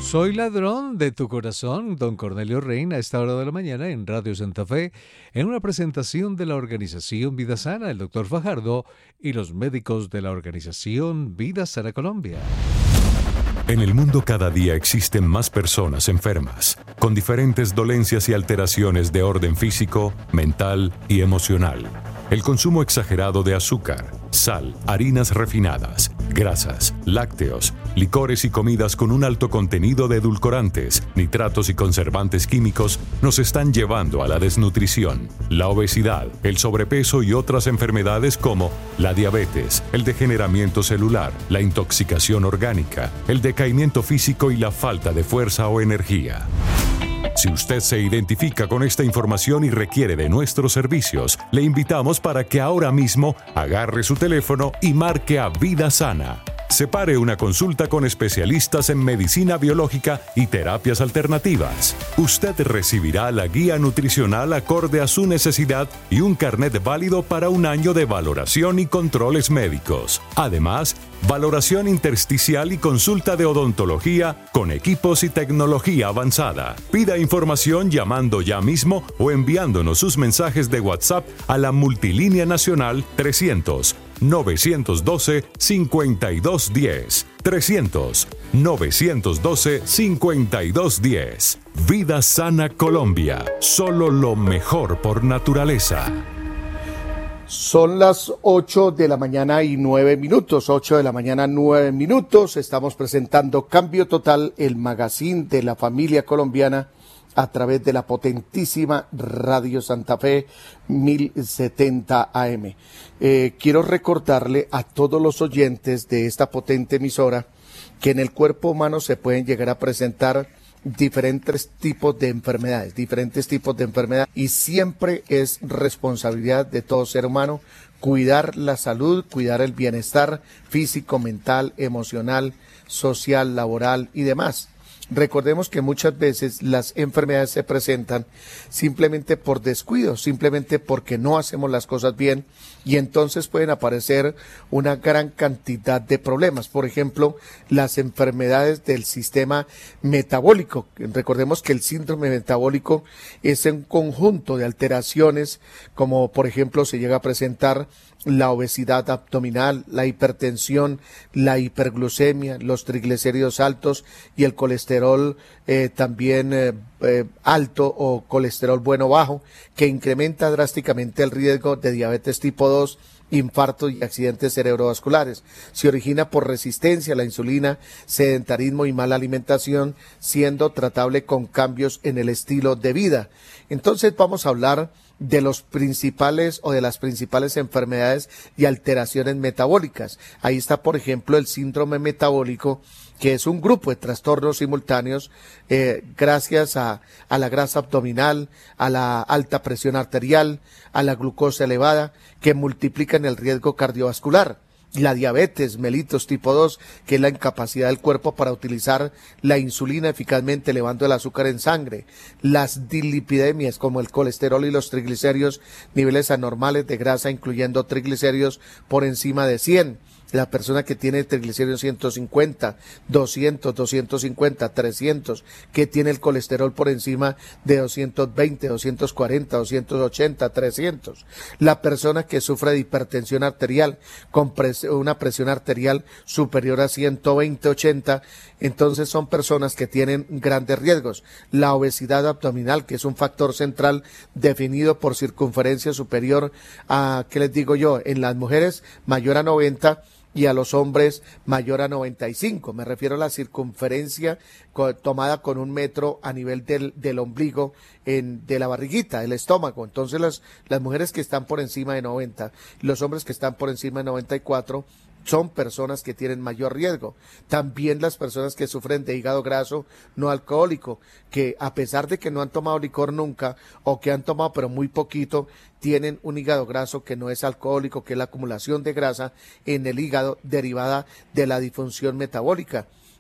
Soy ladrón de tu corazón, don Cornelio Reina, a esta hora de la mañana en Radio Santa Fe, en una presentación de la organización Vida Sana, el doctor Fajardo y los médicos de la organización Vida Sana Colombia. En el mundo cada día existen más personas enfermas, con diferentes dolencias y alteraciones de orden físico, mental y emocional. El consumo exagerado de azúcar, sal, harinas refinadas, grasas, lácteos, licores y comidas con un alto contenido de edulcorantes, nitratos y conservantes químicos nos están llevando a la desnutrición, la obesidad, el sobrepeso y otras enfermedades como la diabetes, el degeneramiento celular, la intoxicación orgánica, el decaimiento físico y la falta de fuerza o energía. Si usted se identifica con esta información y requiere de nuestros servicios, le invitamos para que ahora mismo agarre su teléfono y marque a Vida Sana. Separe una consulta con especialistas en medicina biológica y terapias alternativas. Usted recibirá la guía nutricional acorde a su necesidad y un carnet válido para un año de valoración y controles médicos. Además, valoración intersticial y consulta de odontología con equipos y tecnología avanzada. Pida información llamando ya mismo o enviándonos sus mensajes de WhatsApp a la multilínea nacional 300-912-5210. 300-912-5210. Vida Sana Colombia. Solo lo mejor por naturaleza. Son las 8 de la mañana y 9 minutos, 8 de la mañana 9 minutos. Estamos presentando Cambio Total, el magazine de la familia colombiana a través de la potentísima Radio Santa Fe 1070 AM. Quiero recordarle a todos los oyentes de esta potente emisora que en el cuerpo humano se pueden llegar a presentar diferentes tipos de enfermedades, y siempre es responsabilidad de todo ser humano cuidar la salud, cuidar el bienestar físico, mental, emocional, social, laboral y demás. Recordemos que muchas veces las enfermedades se presentan simplemente por descuido, simplemente porque no hacemos las cosas bien, y entonces pueden aparecer una gran cantidad de problemas. Por ejemplo, las enfermedades del sistema metabólico. Recordemos que el síndrome metabólico es un conjunto de alteraciones, como por ejemplo se llega a presentar la obesidad abdominal, la hipertensión, la hiperglucemia, los triglicéridos altos y el colesterol también alto o colesterol bueno bajo, que incrementa drásticamente el riesgo de diabetes tipo 2, infartos y accidentes cerebrovasculares. Se origina por resistencia a la insulina, sedentarismo y mala alimentación, siendo tratable con cambios en el estilo de vida. Entonces vamos a hablar de los principales o de las principales enfermedades y alteraciones metabólicas. Ahí está, por ejemplo, el síndrome metabólico, que es un grupo de trastornos simultáneos gracias a la grasa abdominal, a la alta presión arterial, a la glucosa elevada, que multiplican el riesgo cardiovascular. La diabetes mellitus tipo 2, que es la incapacidad del cuerpo para utilizar la insulina eficazmente, elevando el azúcar en sangre. Las dislipidemias, como el colesterol y los triglicéridos, niveles anormales de grasa, incluyendo triglicéridos por encima de 100. La persona que tiene triglicéridos 150, 200, 250, 300, que tiene el colesterol por encima de 220, 240, 280, 300. La persona que sufre de hipertensión arterial con una presión arterial superior a 120, 80, entonces son personas que tienen grandes riesgos. La obesidad abdominal, que es un factor central definido por circunferencia superior a, ¿qué les digo yo?, en las mujeres mayor a 90 y a los hombres mayor a 95. Me refiero a la circunferencia tomada con 1 metro a nivel del ombligo, de la barriguita, del estómago. Entonces las mujeres que están por encima de 90, los hombres que están por encima de 94, son personas que tienen mayor riesgo. También las personas que sufren de hígado graso no alcohólico, que a pesar de que no han tomado licor nunca o que han tomado pero muy poquito, tienen un hígado graso que no es alcohólico, que es la acumulación de grasa en el hígado derivada de la disfunción metabólica.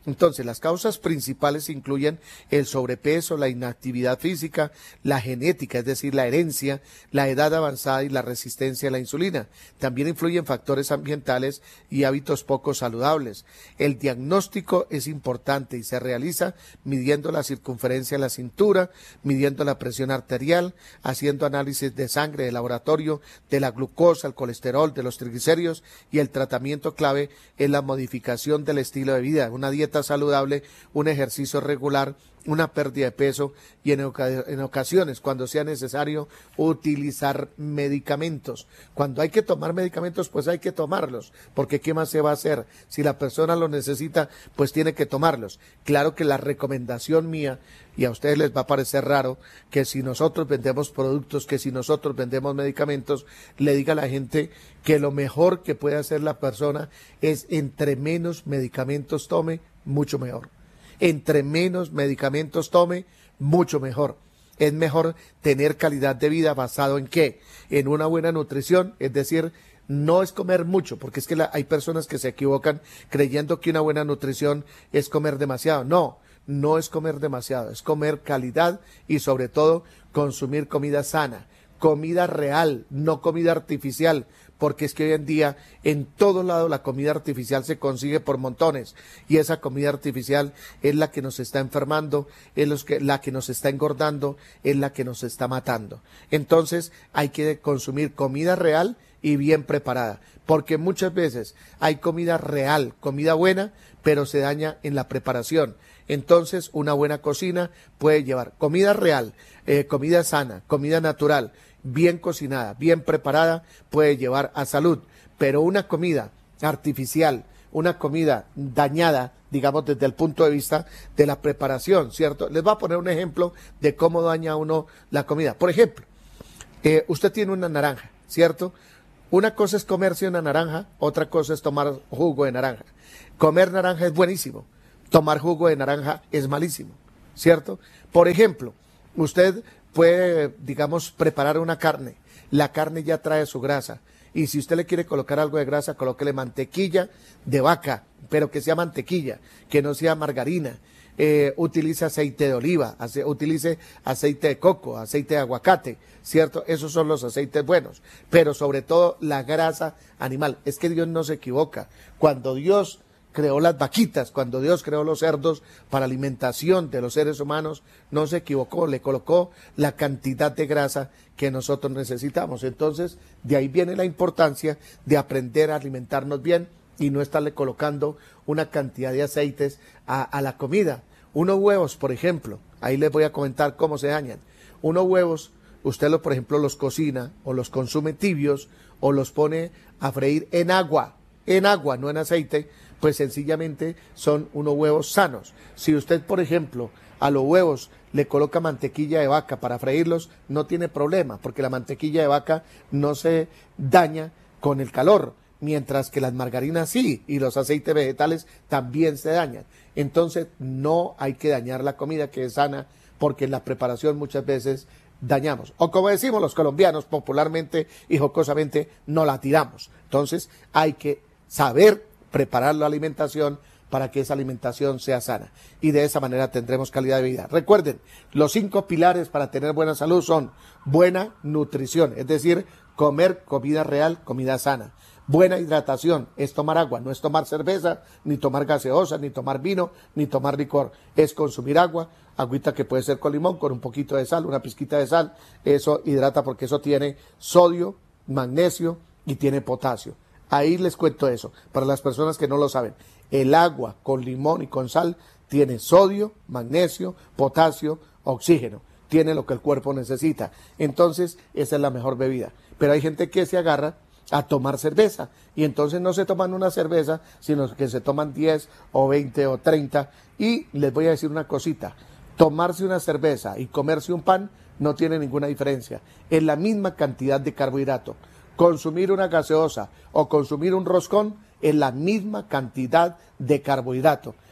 Entonces, las causas principales incluyen el sobrepeso, la inactividad física, la genética, es decir, la herencia, la edad avanzada y la resistencia a la insulina. También influyen factores ambientales y hábitos poco saludables. El diagnóstico es importante y se realiza midiendo la circunferencia de la cintura, midiendo la presión arterial, haciendo análisis de sangre, de laboratorio, de la glucosa, el colesterol, de los triglicéridos, y el tratamiento clave es la modificación del estilo de vida, una dieta saludable, un ejercicio regular, una pérdida de peso y en ocasiones, cuando sea necesario, utilizar medicamentos. Cuando hay que tomar medicamentos, pues hay que tomarlos, porque ¿qué más se va a hacer? Si la persona lo necesita, pues tiene que tomarlos. Claro que la recomendación mía, y a ustedes les va a parecer raro, que si nosotros vendemos productos, que si nosotros vendemos medicamentos, le diga a la gente que lo mejor que puede hacer la persona es entre menos medicamentos tome, mucho mejor. Entre menos medicamentos tome, mucho mejor. Es mejor tener calidad de vida basado en ¿qué? En una buena nutrición, es decir, no es comer mucho, porque es que hay personas que se equivocan creyendo que una buena nutrición es comer demasiado. No, no es comer demasiado, es comer calidad y sobre todo consumir comida sana, comida real, no comida artificial, porque es que hoy en día en todo lado la comida artificial se consigue por montones y esa comida artificial es la que nos está enfermando, es la que nos está engordando, es la que nos está matando. Entonces hay que consumir comida real y bien preparada, porque muchas veces hay comida real, comida buena, pero se daña en la preparación. Entonces una buena cocina puede llevar comida real, comida sana, comida natural, bien cocinada, bien preparada, puede llevar a salud, pero una comida artificial, una comida dañada, digamos desde el punto de vista de la preparación, ¿cierto? Les voy a poner un ejemplo de cómo daña uno la comida. Por ejemplo, usted tiene una naranja, ¿cierto? Una cosa es comerse una naranja, otra cosa es tomar jugo de naranja. Comer naranja es buenísimo, tomar jugo de naranja es malísimo, ¿cierto? Por ejemplo, usted puede, digamos, preparar una carne. La carne ya trae su grasa. Y si usted le quiere colocar algo de grasa, colóquele mantequilla de vaca, pero que sea mantequilla, que no sea margarina. Utilice aceite de oliva, utilice aceite de coco, aceite de aguacate, ¿cierto? Esos son los aceites buenos. Pero sobre todo la grasa animal. Es que Dios no se equivoca. Cuando Dios creó las vaquitas, cuando Dios creó los cerdos para alimentación de los seres humanos, no se equivocó, le colocó la cantidad de grasa que nosotros necesitamos. Entonces, de ahí viene la importancia de aprender a alimentarnos bien y no estarle colocando una cantidad de aceites a la comida. Unos huevos, por ejemplo, ahí les voy a comentar cómo se dañan. Unos huevos, usted por ejemplo los cocina o los consume tibios o los pone a freír en agua, no en aceite, pues sencillamente son unos huevos sanos. Si usted, por ejemplo, a los huevos le coloca mantequilla de vaca para freírlos, no tiene problema, porque la mantequilla de vaca no se daña con el calor, mientras que las margarinas sí, y los aceites vegetales también se dañan. Entonces no hay que dañar la comida que es sana, porque en la preparación muchas veces dañamos. O como decimos los colombianos popularmente y jocosamente, no la tiramos. Entonces hay que saber preparar la alimentación para que esa alimentación sea sana y de esa manera tendremos calidad de vida. Recuerden, los 5 pilares para tener buena salud son buena nutrición, es decir, comer comida real, comida sana. Buena hidratación, es tomar agua, no es tomar cerveza, ni tomar gaseosa, ni tomar vino, ni tomar licor. Es consumir agua, agüita que puede ser con limón, con un poquito de sal, una pizquita de sal. Eso hidrata porque eso tiene sodio, magnesio y tiene potasio. Ahí les cuento eso, para las personas que no lo saben. El agua con limón y con sal tiene sodio, magnesio, potasio, oxígeno. Tiene lo que el cuerpo necesita. Entonces, esa es la mejor bebida. Pero hay gente que se agarra a tomar cerveza y entonces no se toman una cerveza, sino que se toman 10 o 20 o 30. Y les voy a decir una cosita, tomarse una cerveza y comerse un pan no tiene ninguna diferencia. Es la misma cantidad de carbohidrato. Consumir una gaseosa o consumir un roscón es la misma cantidad de carbohidrato.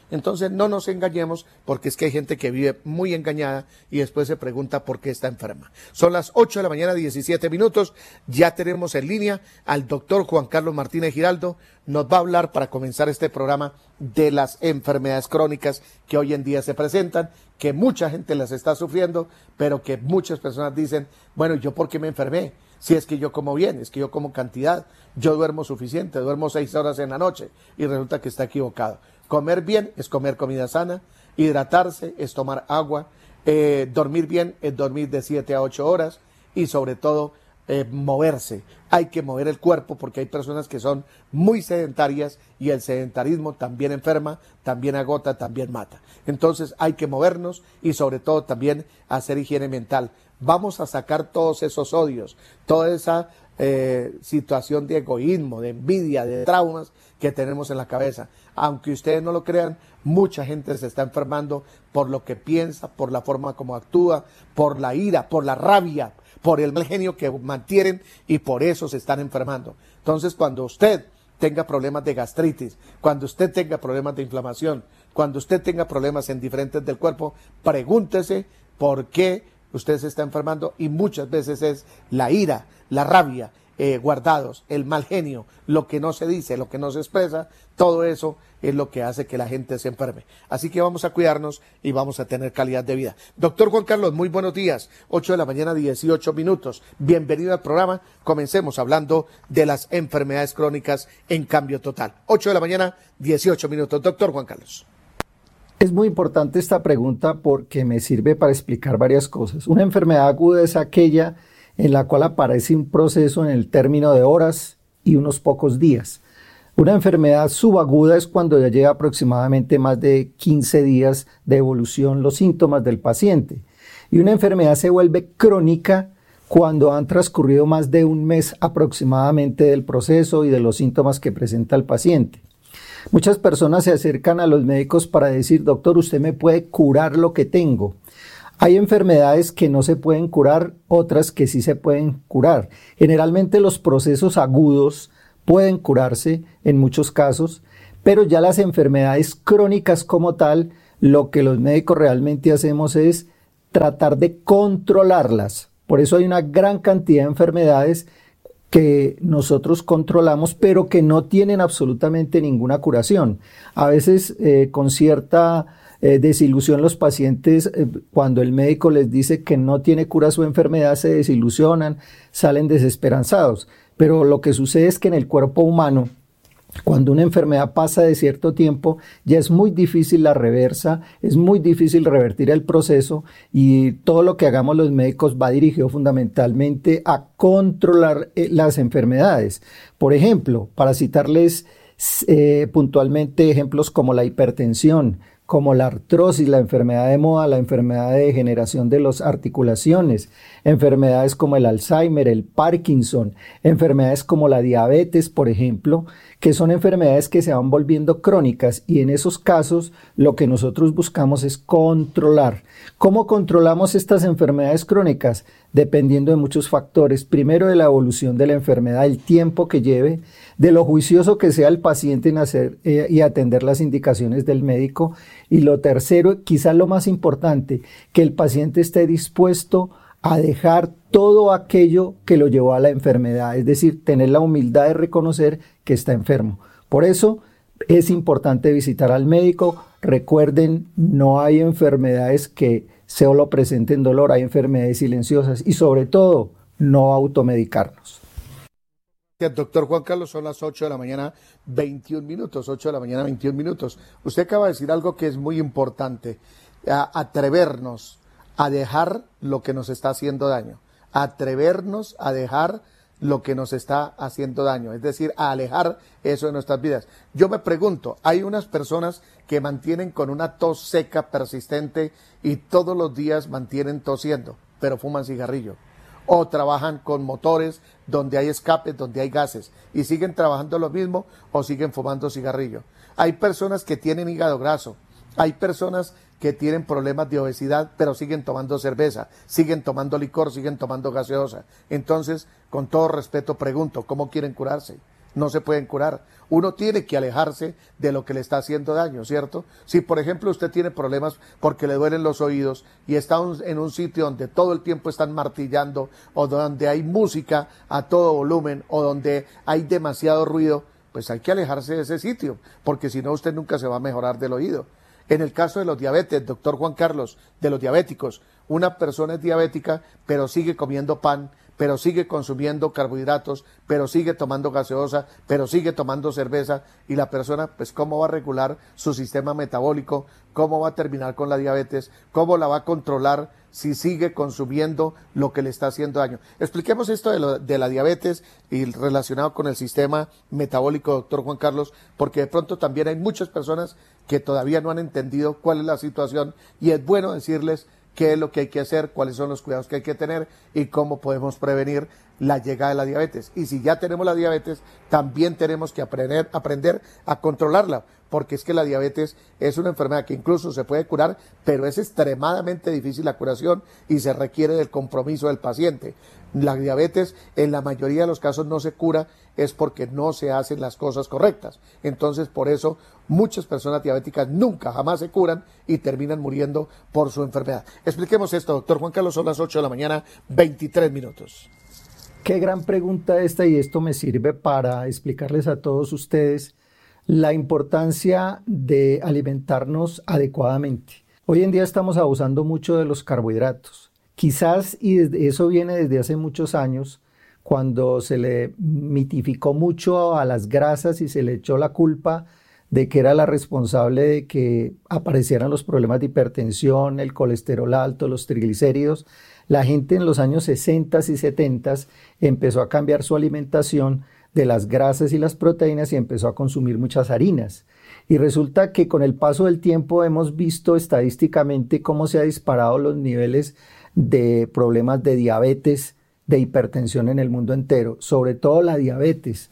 Entonces no nos engañemos, porque es que hay gente que vive muy engañada y después se pregunta por qué está enferma. Son las 8 de la mañana, 17 minutos. Ya tenemos en línea al doctor Juan Carlos Martínez Giraldo. Nos va a hablar para comenzar este programa de las enfermedades crónicas que hoy en día se presentan, que mucha gente las está sufriendo, pero que muchas personas dicen, bueno, ¿yo por qué me enfermé? Si es que yo como bien, es que yo como cantidad, yo duermo suficiente, duermo 6 horas en la noche, y resulta que está equivocado. Comer bien es comer comida sana, hidratarse es tomar agua, dormir bien es dormir de 7 a 8 horas, y sobre todo moverse. Hay que mover el cuerpo, porque hay personas que son muy sedentarias y el sedentarismo también enferma, también agota, también mata. Entonces hay que movernos y sobre todo también hacer higiene mental. Vamos a sacar todos esos odios, toda esa situación de egoísmo, de envidia, de traumas que tenemos en la cabeza. Aunque ustedes no lo crean, mucha gente se está enfermando por lo que piensa, por la forma como actúa, por la ira, por la rabia, por el mal genio que mantienen, y por eso se están enfermando. Entonces, cuando usted tenga problemas de gastritis, cuando usted tenga problemas de inflamación, cuando usted tenga problemas en diferentes del cuerpo, pregúntese por qué usted se está enfermando, y muchas veces es la ira, la rabia, guardados, el mal genio, lo que no se dice, lo que no se expresa, todo eso es lo que hace que la gente se enferme. Así que vamos a cuidarnos y vamos a tener calidad de vida. Doctor Juan Carlos, muy buenos días. 8 de la mañana, 18 minutos. Bienvenido al programa. Comencemos hablando de las enfermedades crónicas en Cambio Total. 8 de la mañana, 18 minutos. Doctor Juan Carlos. Es muy importante esta pregunta porque me sirve para explicar varias cosas. Una enfermedad aguda es aquella en la cual aparece un proceso en el término de horas y unos pocos días. Una enfermedad subaguda es cuando ya lleva aproximadamente más de 15 días de evolución los síntomas del paciente. Y una enfermedad se vuelve crónica cuando han transcurrido más de un mes aproximadamente del proceso y de los síntomas que presenta el paciente. Muchas personas se acercan a los médicos para decir, doctor, ¿usted me puede curar lo que tengo? Hay enfermedades que no se pueden curar, otras que sí se pueden curar. Generalmente los procesos agudos pueden curarse en muchos casos, pero ya las enfermedades crónicas como tal, lo que los médicos realmente hacemos es tratar de controlarlas. Por eso hay una gran cantidad de enfermedades que nosotros controlamos, pero que no tienen absolutamente ninguna curación. A veces con cierta desilusión los pacientes, cuando el médico les dice que no tiene cura su enfermedad, se desilusionan, salen desesperanzados. Pero lo que sucede es que en el cuerpo humano, cuando una enfermedad pasa de cierto tiempo, ya es muy difícil la reversa, es muy difícil revertir el proceso, y todo lo que hagamos los médicos va dirigido fundamentalmente a controlar las enfermedades. Por ejemplo, para citarles puntualmente ejemplos como la hipertensión, como la artrosis, la enfermedad de moda, la enfermedad de degeneración de las articulaciones, enfermedades como el Alzheimer, el Parkinson, enfermedades como la diabetes, por ejemplo, que son enfermedades que se van volviendo crónicas, y en esos casos lo que nosotros buscamos es controlar. ¿Cómo controlamos estas enfermedades crónicas? Dependiendo de muchos factores. Primero, de la evolución de la enfermedad, el tiempo que lleve, de lo juicioso que sea el paciente en hacer y atender las indicaciones del médico. Y lo tercero, quizás lo más importante, que el paciente esté dispuesto a dejar todo aquello que lo llevó a la enfermedad, es decir, tener la humildad de reconocer que está enfermo. Por eso es importante visitar al médico. Recuerden, no hay enfermedades que solo presenten dolor, hay enfermedades silenciosas, y sobre todo, no automedicarnos. Doctor Juan Carlos, son las 8 de la mañana, 21 minutos, 8 de la mañana, 21 minutos. Usted acaba de decir algo que es muy importante, atrevernos a dejar lo que nos está haciendo daño, atrevernos a dejar lo que nos está haciendo daño, es decir, a alejar eso de nuestras vidas. Yo me pregunto, hay unas personas que mantienen con una tos seca persistente y todos los días mantienen tosiendo, pero fuman cigarrillo, o trabajan con motores donde hay escapes, donde hay gases, y siguen trabajando lo mismo o siguen fumando cigarrillo. Hay personas que tienen hígado graso, hay personas que tienen problemas de obesidad, pero siguen tomando cerveza, siguen tomando licor, siguen tomando gaseosa. Entonces, con todo respeto pregunto, ¿cómo quieren curarse? no se pueden curar. Uno tiene que alejarse de lo que le está haciendo daño, ¿cierto? Si, por ejemplo, usted tiene problemas porque le duelen los oídos y está en un sitio donde todo el tiempo están martillando, o donde hay música a todo volumen, o donde hay demasiado ruido, pues hay que alejarse de ese sitio, porque si no usted nunca se va a mejorar del oído. En el caso de los diabetes, doctor Juan Carlos, de los diabéticos, una persona es diabética, pero sigue comiendo pan, pero sigue consumiendo carbohidratos, pero sigue tomando gaseosa, pero sigue tomando cerveza, y la persona, pues, ¿cómo va a regular su sistema metabólico? ¿Cómo va a terminar con la diabetes? ¿Cómo la va a controlar si sigue consumiendo lo que le está haciendo daño? Expliquemos esto de la diabetes y relacionado con el sistema metabólico, doctor Juan Carlos, porque de pronto también hay muchas personas que todavía no han entendido cuál es la situación, y es bueno decirles qué es lo que hay que hacer, cuáles son los cuidados que hay que tener y cómo podemos prevenir la llegada de la diabetes. Y si ya tenemos la diabetes, también tenemos que aprender a controlarla, porque es que la diabetes es una enfermedad que incluso se puede curar, pero es extremadamente difícil la curación y se requiere del compromiso del paciente. La diabetes en la mayoría de los casos no se cura, es porque no se hacen las cosas correctas. Entonces, por eso muchas personas diabéticas nunca, jamás se curan y terminan muriendo por su enfermedad. Expliquemos esto, doctor Juan Carlos, son las 8 de la mañana, 23 minutos. Qué gran pregunta esta, y esto me sirve para explicarles a todos ustedes la importancia de alimentarnos adecuadamente. Hoy en día estamos abusando mucho de los carbohidratos. Quizás, y eso viene desde hace muchos años, cuando se le mitificó mucho a las grasas y se le echó la culpa de que era la responsable de que aparecieran los problemas de hipertensión, el colesterol alto, los triglicéridos. La gente en los años 60 y 70 empezó a cambiar su alimentación de las grasas y las proteínas y empezó a consumir muchas harinas. Y resulta que con el paso del tiempo hemos visto estadísticamente cómo se han disparado los niveles de problemas de diabetes, de hipertensión en el mundo entero, sobre todo la diabetes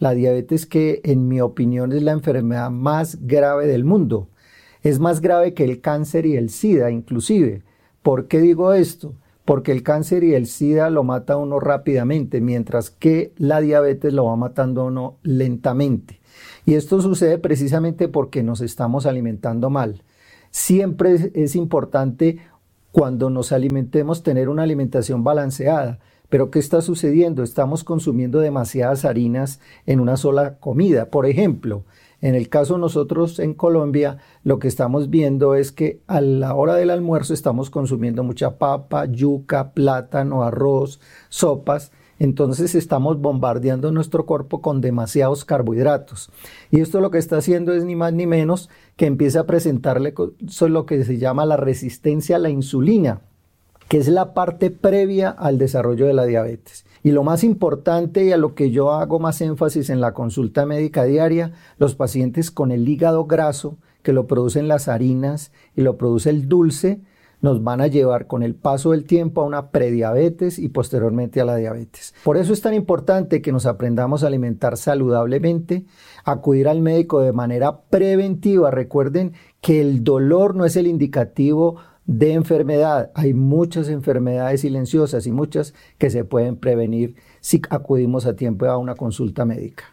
que en mi opinión es la enfermedad más grave del mundo. Es más grave que el cáncer y el SIDA inclusive. ¿Por qué digo esto? Porque el cáncer y el SIDA lo mata a uno rápidamente, mientras que la diabetes lo va matando a uno lentamente. Y esto sucede precisamente porque nos estamos alimentando mal. Siempre es importante, cuando nos alimentemos, tener una alimentación balanceada. Pero ¿qué está sucediendo? Estamos consumiendo demasiadas harinas en una sola comida. Por ejemplo, en el caso de nosotros en Colombia, lo que estamos viendo es que a la hora del almuerzo estamos consumiendo mucha papa, yuca, plátano, arroz, sopas. Entonces estamos bombardeando nuestro cuerpo con demasiados carbohidratos. Y esto lo que está haciendo es ni más ni menos que empieza a presentarle lo que se llama la resistencia a la insulina, que es la parte previa al desarrollo de la diabetes. Y lo más importante, y a lo que yo hago más énfasis en la consulta médica diaria, los pacientes con el hígado graso, que lo producen las harinas y lo produce el dulce, nos van a llevar con el paso del tiempo a una prediabetes y posteriormente a la diabetes. Por eso es tan importante que nos aprendamos a alimentar saludablemente, acudir al médico de manera preventiva. Recuerden que el dolor no es el indicativo de enfermedad. Hay muchas enfermedades silenciosas y muchas que se pueden prevenir si acudimos a tiempo a una consulta médica.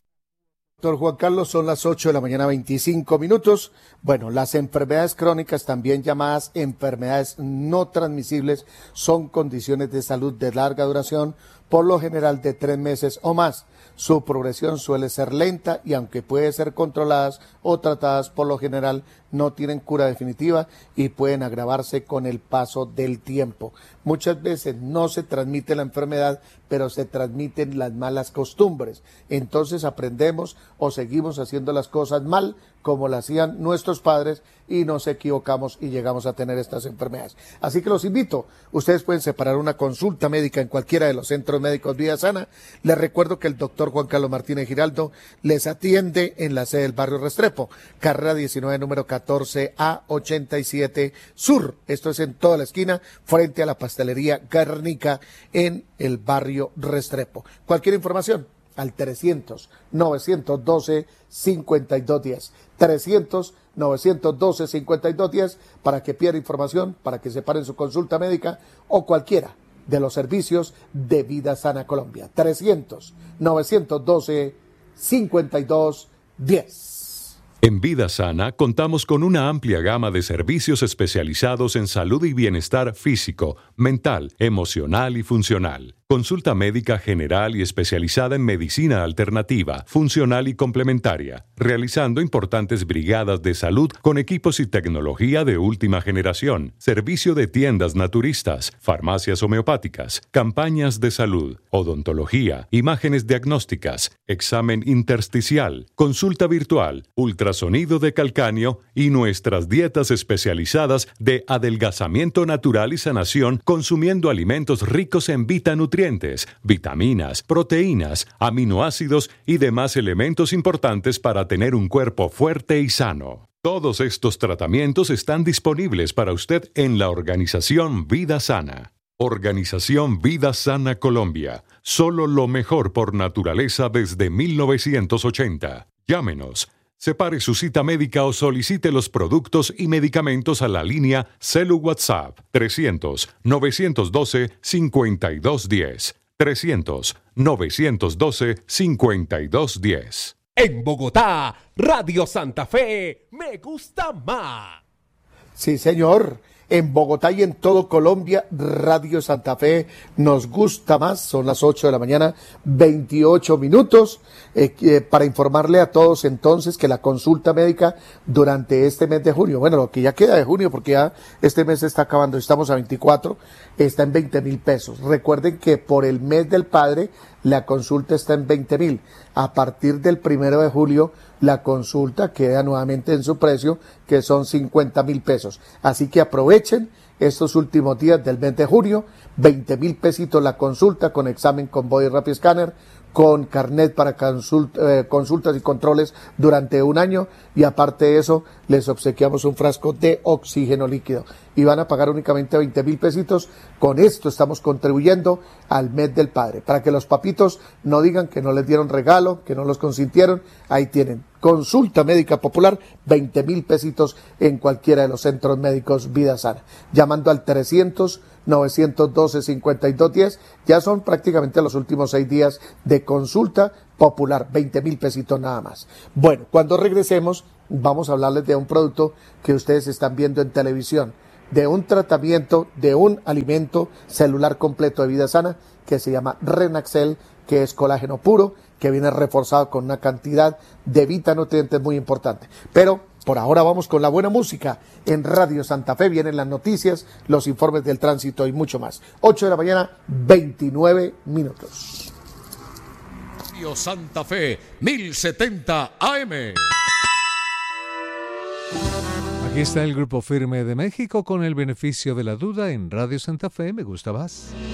Doctor Juan Carlos, son las 8 de la mañana, 25 minutos. Bueno, las enfermedades crónicas, también llamadas enfermedades no transmisibles, son condiciones de salud de larga duración, por lo general de 3 meses o más. Su progresión suele ser lenta y, aunque puede ser controladas o tratadas, por lo general no tienen cura definitiva y pueden agravarse con el paso del tiempo. Muchas veces no se transmite la enfermedad, pero se transmiten las malas costumbres. Entonces aprendemos o seguimos haciendo las cosas mal, como lo hacían nuestros padres, y nos equivocamos y llegamos a tener estas enfermedades. Así que los invito, ustedes pueden separar una consulta médica en cualquiera de los centros médicos Vida Sana. Les recuerdo que el doctor Juan Carlos Martínez Giraldo les atiende en la sede del barrio Restrepo, carrera 19, número 14A87 Sur. Esto es en toda la esquina, frente a la pastelería Guernica en el barrio Restrepo. Cualquier información al 300-912-5210. 300-912-5210 para que pierda información, para que separen su consulta médica o cualquiera de los servicios de Vida Sana Colombia. 300-912-5210. 5210. En Vida Sana contamos con una amplia gama de servicios especializados en salud y bienestar físico, mental, emocional y funcional. Consulta médica general y especializada en medicina alternativa, funcional y complementaria, realizando importantes brigadas de salud con equipos y tecnología de última generación, servicio de tiendas naturistas, farmacias homeopáticas, campañas de salud, odontología, imágenes diagnósticas, examen intersticial, consulta virtual, ultrasonido de calcáneo y nuestras dietas especializadas de adelgazamiento natural y sanación consumiendo alimentos ricos en nutrientes, vitaminas, proteínas, aminoácidos y demás elementos importantes para tener un cuerpo fuerte y sano. Todos estos tratamientos están disponibles para usted en la Organización Vida Sana. Organización Vida Sana Colombia. Solo lo mejor por naturaleza desde 1980. Llámenos. Separe su cita médica o solicite los productos y medicamentos a la línea Celu WhatsApp 300-912-5210. 300-912-5210. En Bogotá, Radio Santa Fe, me gusta más. Sí, señor. En Bogotá y en todo Colombia, Radio Santa Fe nos gusta más. Son las 8 de la mañana, 28 minutos. Para informarle a todos entonces que la consulta médica durante este mes de junio, bueno, lo que ya queda de junio, porque ya este mes se está acabando, estamos a 24, está en 20,000 pesos. Recuerden que por el mes del padre, la consulta está en 20,000. A partir del 1 de julio, la consulta queda nuevamente en su precio, que son 50,000 pesos. Así que aprovechen estos últimos días del mes de junio, 20,000 pesitos la consulta con examen con Body Rapid Scanner, con carnet para consultas y controles durante un año, y aparte de eso les obsequiamos un frasco de oxígeno líquido y van a pagar únicamente 20,000 pesitos. Con esto estamos contribuyendo al mes del padre, para que los papitos no digan que no les dieron regalo, que no los consintieron. Ahí tienen consulta médica popular, 20,000 pesitos en cualquiera de los centros médicos Vida Sana, llamando al 300-912-5210. Ya son prácticamente los últimos 6 días de consulta popular, 20,000 pesitos nada más. Bueno, cuando regresemos vamos a hablarles de un producto que ustedes están viendo en televisión, de un tratamiento, de un alimento celular completo de Vida Sana que se llama Renaxel, que es colágeno puro, que viene reforzado con una cantidad de vitanutrientes muy importante. Pero por ahora vamos con la buena música. En Radio Santa Fe vienen las noticias, los informes del tránsito y mucho más. 8 de la mañana, 29 minutos. Radio Santa Fe, 1070 AM. Aquí está el Grupo Firme de México con el beneficio de la duda en Radio Santa Fe. Me gusta más.